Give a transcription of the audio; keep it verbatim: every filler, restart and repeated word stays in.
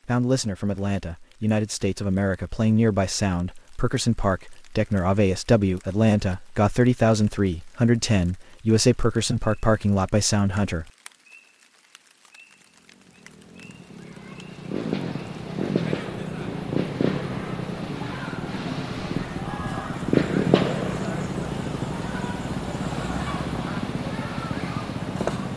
Found listener from Atlanta, United States of America playing Nearby Sound, Perkerson Park, Deckner Ave S W, Atlanta, G A thirty thousand three hundred ten, U S A Perkerson Park parking lot by Sound Hunter.